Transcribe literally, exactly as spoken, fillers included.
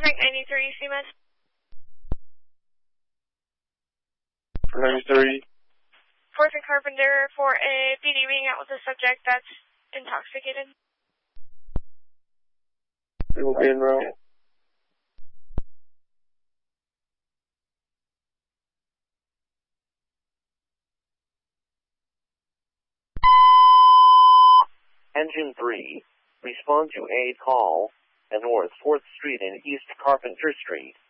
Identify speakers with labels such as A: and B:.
A: Frank ninety-three, C M S.
B: ninety-three.
A: Fourth and Carpenter for a P D being out with a subject that's intoxicated.
B: It will be en route.
C: Engine three, respond to a call at North fourth Street and East Carpenter Street.